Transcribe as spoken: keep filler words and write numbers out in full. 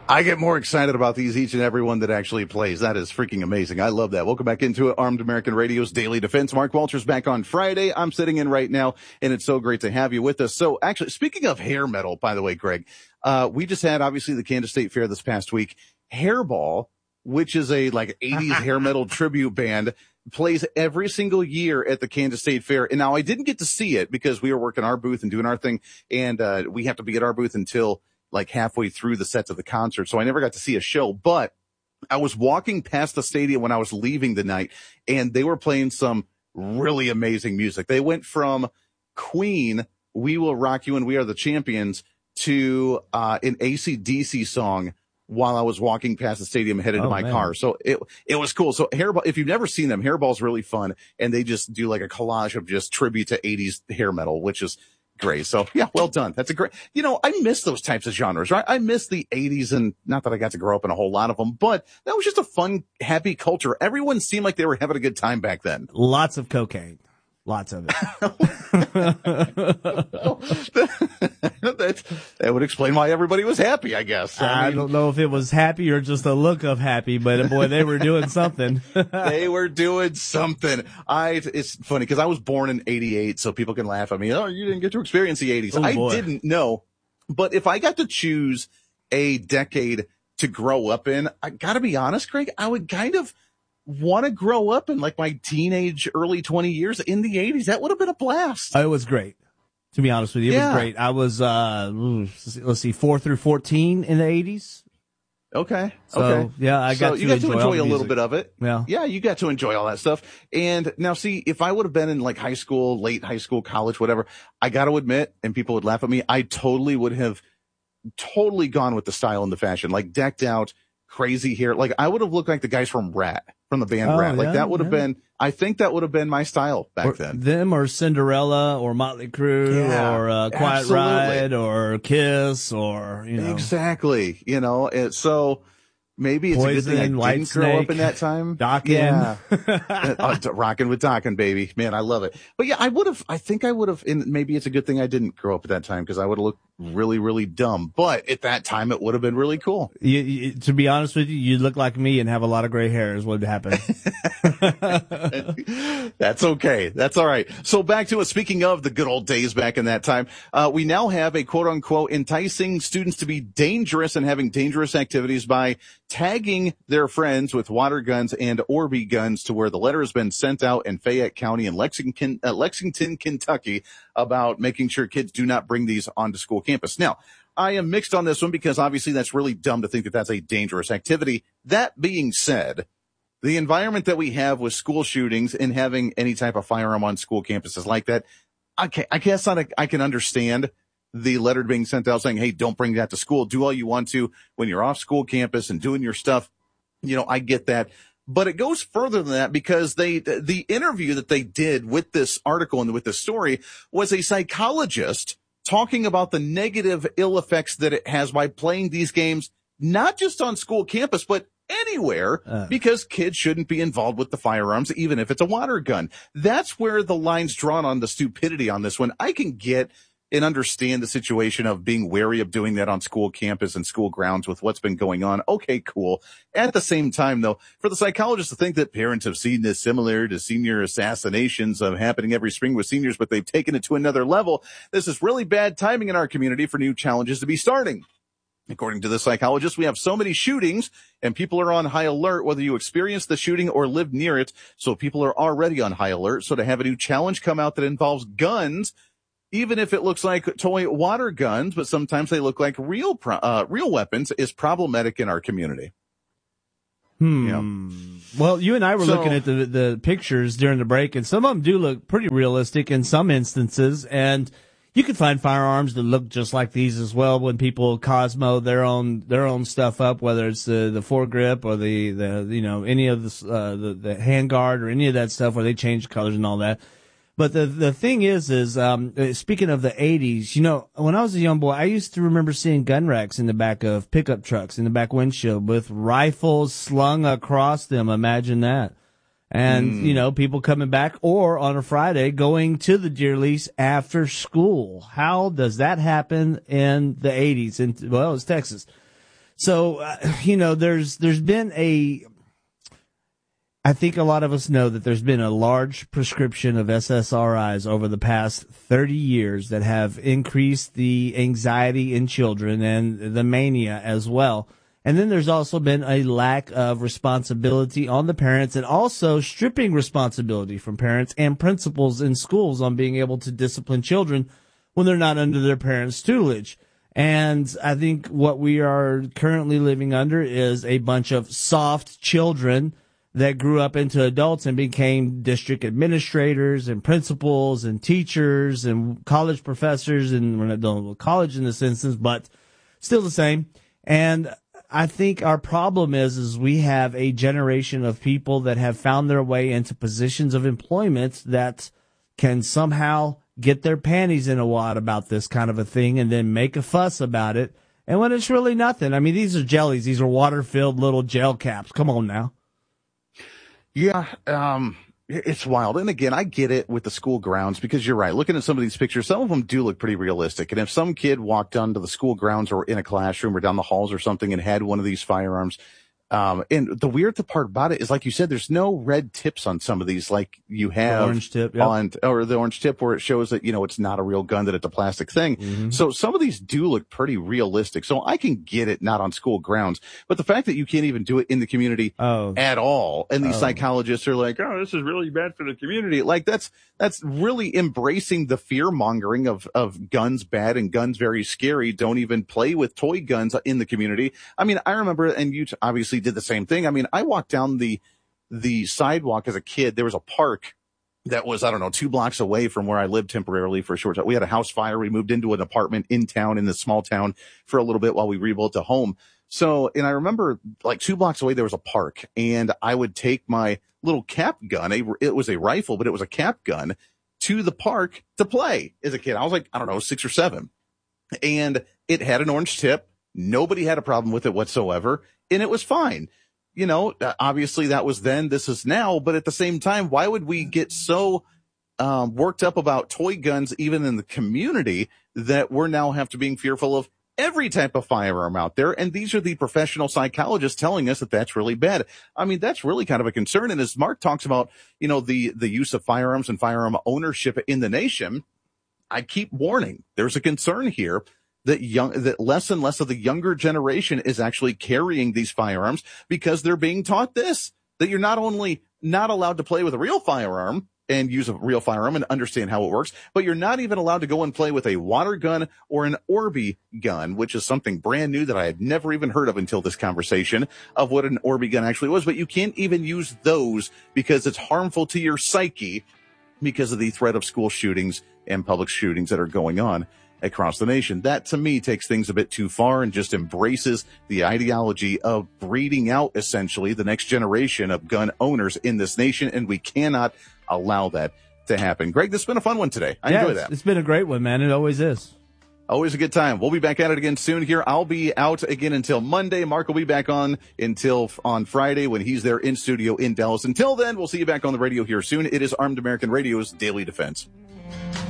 I get more excited about these each and every one that actually plays. That is freaking amazing. I love that. Welcome back into it. Armed American Radio's Daily Defense. Mark Walters back on Friday. I'm sitting in right now, and it's so great to have you with us. So actually, speaking of hair metal, by the way, Greg, uh, we just had obviously the Kansas State Fair this past week. Hairball, which is a like eighties hair metal tribute band, plays every single year at the Kansas State Fair. And now I didn't get to see it because we were working our booth and doing our thing, and uh, we have to be at our booth until like halfway through the sets of the concert. So I never got to see a show, but I was walking past the stadium when I was leaving the night, and they were playing some really amazing music. They went from Queen, We Will Rock You and We Are the Champions, to uh, an A C D C song while I was walking past the stadium headed Oh, to my man. car. So it, it was cool. So Hairball, if you've never seen them, Hairball's really fun, and they just do like a collage of just tribute to eighties hair metal, which is great. So yeah, well done. That's a great, you know, I miss those types of genres, right? I miss the eighties, and not that I got to grow up in a whole lot of them, but that was just a fun, happy culture. Everyone seemed like they were having a good time back then. Lots of cocaine. Lots of it. that, that would explain why everybody was happy, I guess. I, I mean, don't know if it was happy or just a look of happy, but boy, they were doing something. they were doing something. I, it's funny because I was born in eighty-eight, so people can laugh at me. Oh, you didn't get to experience the eighties. Oh, I boy. didn't know. But if I got to choose a decade to grow up in, I gotta be honest, Craig, I would kind of want to grow up in like my teenage, early twenty years in the eighties. That would have been a blast. Oh, it was great. To be honest with you, it Yeah. was great. I was, uh, let's see, four through fourteen in the eighties. Okay. So, okay. yeah, I got so to you got enjoy to all enjoy the a little music. bit of it. Yeah. Yeah, you got to enjoy all that stuff. And now see, if I would have been in like high school, late high school, college, whatever, I got to admit, and people would laugh at me, I totally would have totally gone with the style and the fashion, like decked out, crazy hair. Like I would have looked like the guys from Rat, from the band Oh, Rat. Like yeah, that would have yeah. been, I think that would have been my style back Or then. them or Cinderella or Motley Crue Yeah, or uh, Quiet absolutely. Ride or Kiss or, you know. Exactly. You know, it, so maybe it's Poison, a good thing I White didn't grow up Snake, in that time. Dokken. Yeah. uh, rocking with Dokken, baby. Man, I love it. But yeah, I would have, I think I would have, and maybe it's a good thing I didn't grow up at that time because I would have looked really, really dumb. But at that time, it would have been really cool. You, you, to be honest with you, you look like me and have a lot of gray hair is what happened. That's okay. That's all right. So back to it. Speaking of the good old days back in that time, uh, we now have a quote unquote enticing students to be dangerous and having dangerous activities by tagging their friends with water guns and Orby guns to where the letter has been sent out in Fayette County and Lexington, uh, Lexington, Kentucky about making sure kids do not bring these onto school campus. Now, I am mixed on this one because obviously that's really dumb to think that that's a dangerous activity. That being said, the environment that we have with school shootings and having any type of firearm on school campuses like that, I, can, I guess I, I can understand the letter being sent out saying, hey, don't bring that to school. Do all you want to when you're off school campus and doing your stuff. You know, I get that. But it goes further than that because they, the interview that they did with this article and with this story was a psychologist talking about the negative ill effects that it has by playing these games, not just on school campus, but anywhere, Uh. because kids shouldn't be involved with the firearms, even if it's a water gun. That's where the line's drawn on the stupidity on this one. I can get and understand the situation of being wary of doing that on school campus and school grounds with what's been going on. Okay, cool. At the same time, though, for the psychologist to think that parents have seen this similar to senior assassinations of happening every spring with seniors, but they've taken it to another level, this is really bad timing in our community for new challenges to be starting. According to the psychologist, we have so many shootings and people are on high alert, whether you experience the shooting or live near it. So people are already on high alert. So to have a new challenge come out that involves guns, even if it looks like toy water guns, but sometimes they look like real, pro- uh, real weapons, is problematic in our community. Hmm. Yeah. Well, you and I were So- looking at the the pictures during the break, and some of them do look pretty realistic in some instances. And you can find firearms that look just like these as well when people Cosmo their own their own stuff up, whether it's the the foregrip or the the you know any of the uh, the the handguard or any of that stuff where they change colors and all that. But the the thing is, is um, speaking of the eighties, you know, when I was a young boy, I used to remember seeing gun racks in the back of pickup trucks, in the back windshield, with rifles slung across them. Imagine that. And, Mm. you know, people coming back or on a Friday going to the deer lease after school. How does that happen in the eighties? And, well, it's Texas. So, uh, you know, there's there's been a, I think a lot of us know that there's been a large prescription of S S R Is over the past thirty years that have increased the anxiety in children and the mania as well. And then there's also been a lack of responsibility on the parents and also stripping responsibility from parents and principals in schools on being able to discipline children when they're not under their parents' tutelage. And I think what we are currently living under is a bunch of soft children that grew up into adults and became district administrators and principals and teachers and college professors. And we're not dealing with college in this instance, but still the same. And I think our problem is, is we have a generation of people that have found their way into positions of employment that can somehow get their panties in a wad about this kind of a thing and then make a fuss about it. And when it's really nothing. I mean, these are jellies. These are water-filled little gel caps. Come on now. Yeah, um, it's wild. And again, I get it with the school grounds because you're right. Looking at some of these pictures, some of them do look pretty realistic. And if some kid walked onto the school grounds or in a classroom or down the halls or something and had one of these firearms, um, and the weird part about it is, like you said, there's no red tips on some of these, like you have the orange tip, yep. on, or the orange tip where it shows that, you know, it's not a real gun, that it's a plastic thing. Mm-hmm. So some of these do look pretty realistic. So I can get it not on school grounds, but the fact that you can't even do it in the community oh. at all. And these oh. psychologists are like, oh, this is really bad for the community. Like that's, that's really embracing the fear mongering of, of guns bad and guns very scary. Don't even play with toy guns in the community. I mean, I remember, and you obviously did the same thing. I mean, I walked down the, the sidewalk as a kid. There was a park that was, I don't know, two blocks away from where I lived temporarily for a short time. We had a house fire. We moved into an apartment in town, in this small town, for a little bit while we rebuilt a home. So, and I remember like two blocks away, there was a park, and I would take my little cap gun. A, it was a rifle, but it was a cap gun, to the park to play as a kid. I was like, I don't know, six or seven. And it had an orange tip. Nobody had a problem with it whatsoever. And it was fine. You know, obviously that was then, this is now, but at the same time, why would we get so um, worked up about toy guns, even in the community, that we're now have to being fearful of every type of firearm out there? And these are the professional psychologists telling us that that's really bad. I mean, that's really kind of a concern. And as Mark talks about, you know, the, the use of firearms and firearm ownership in the nation, I keep warning, there's a concern here that young, that less and less of the younger generation is actually carrying these firearms because they're being taught this, that you're not only not allowed to play with a real firearm and use a real firearm and understand how it works, but you're not even allowed to go and play with a water gun or an Orby gun, which is something brand new that I had never even heard of until this conversation of what an Orby gun actually was. But you can't even use those because it's harmful to your psyche because of the threat of school shootings and public shootings that are going on across the nation. That, to me, takes things a bit too far and just embraces the ideology of breeding out, essentially, the next generation of gun owners in this nation, and we cannot allow that to happen. Greg, this has been a fun one today. I yeah, enjoy it's, that. It's been a great one, man. It always is. Always a good time. We'll be back at it again soon here. I'll be out again until Monday. Mark will be back on until on Friday when he's there in studio in Dallas. Until then, we'll see you back on the radio here soon. It is Armed American Radio's Daily Defense.